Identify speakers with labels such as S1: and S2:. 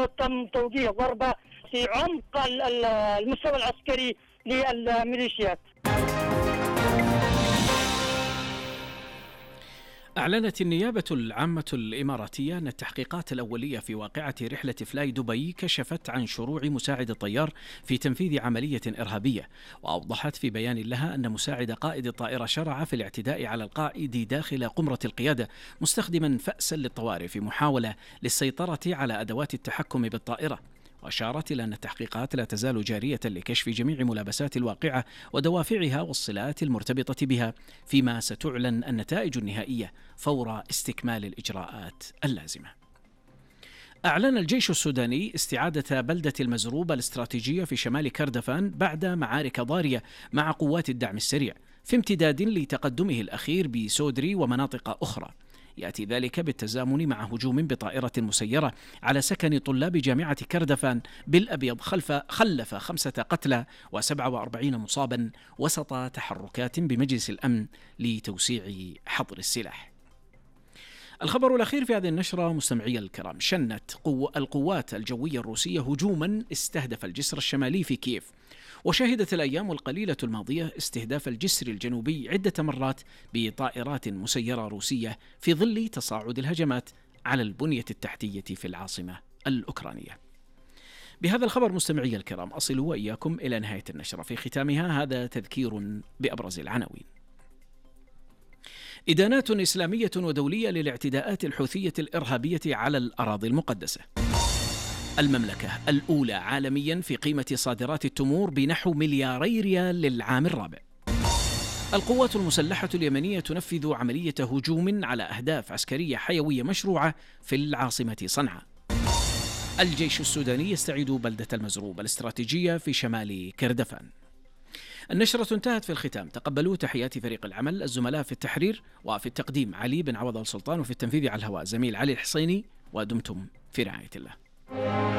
S1: تم توجيه ضربة في عمق المستوى العسكري للميليشيات.
S2: أعلنت النيابة العامة الإماراتية أن التحقيقات الأولية في واقعة رحلة فلاي دبي كشفت عن شروع مساعد الطيار في تنفيذ عملية إرهابية، وأوضحت في بيان لها أن مساعد قائد الطائرة شرع في الاعتداء على القائد داخل قمرة القيادة مستخدما فأسا للطوارئ في محاولة للسيطرة على أدوات التحكم بالطائرة. وأشارت إلى أن التحقيقات لا تزال جارية لكشف جميع ملابسات الواقعة ودوافعها والصلات المرتبطة بها، فيما ستعلن النتائج النهائية فور استكمال الإجراءات اللازمة. أعلن الجيش السوداني استعادة بلدة المزروبة الاستراتيجية في شمال كردفان بعد معارك ضارية مع قوات الدعم السريع، في امتداد لتقدمه الأخير بسودري ومناطق أخرى. يأتي ذلك بالتزامن مع هجوم بطائرة مسيرة على سكن طلاب جامعة كردفان بالأبيض خلف 5 قتلى و47 مصابا وسط تحركات بمجلس الأمن لتوسيع حظر السلاح. الخبر الأخير في هذه النشرة مستمعي الكرام، شنت القوات الجوية الروسية هجوما استهدف الجسر الشمالي في كييف، وشهدت الأيام القليلة الماضية استهداف الجسر الجنوبي عدة مرات بطائرات مسيرة روسية في ظل تصاعد الهجمات على البنية التحتية في العاصمة الأوكرانية. بهذا الخبر مستمعي الكرام أصل وإياكم إلى نهاية النشرة. في ختامها هذا تذكير بأبرز العناوين. إدانات إسلامية ودولية للاعتداءات الحوثية الإرهابية على الأراضي المقدسة. المملكة الأولى عالميا في قيمة صادرات التمور بنحو 2 مليار ريال للعام الرابع. القوات المسلحة اليمنية تنفذ عملية هجوم على أهداف عسكرية حيوية مشروعة في العاصمة صنعاء. الجيش السوداني يستعيد بلدة المزروبة الاستراتيجية في شمال كردفان. النشرة انتهت. في الختام تقبلوا تحيات فريق العمل، الزملاء في التحرير وفي التقديم علي بن عوض السلطان، وفي التنفيذ على الهواء زميل علي الحصيني، ودمتم في رعاية الله.